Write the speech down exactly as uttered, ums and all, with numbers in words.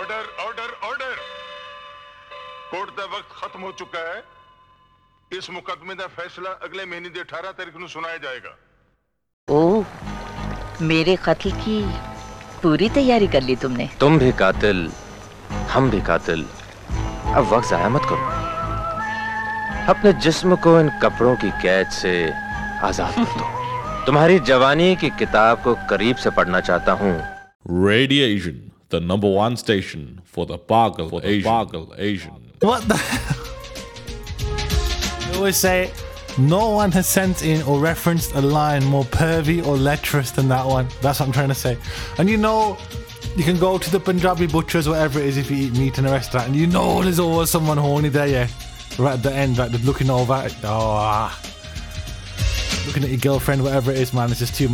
Order order order court का वक्त खत्म हो चुका है। इस मुकदमे का फैसला अगले महीने की अठारह तारीख को सुनाया जाएगा। ओह, मेरे कत्ल की पूरी तैयारी कर ली तुमने? तुम भी कातिल, हम भी कातिल। अब वक्त जाया मत करो। अपने जिस्म को इन कपड़ों की कैद से आजाद कर दो। तुम्हारी जवानी की किताब को करीब से पढ़ना चाहता हूँ। Radiation, the number one station for the Pagal for the Asian. Pagal Asian. What the? They always say no one has sent in or referenced a line more pervy or lecherous than that one. That's what I'm trying to say. And you know, you can go to the Punjabi butchers, whatever it is, if you eat meat in a restaurant, and you know there's always someone horny there, yeah. Right at the end, like they're looking over. Oh, ah. Looking at your girlfriend, whatever it is, man. It's just too much.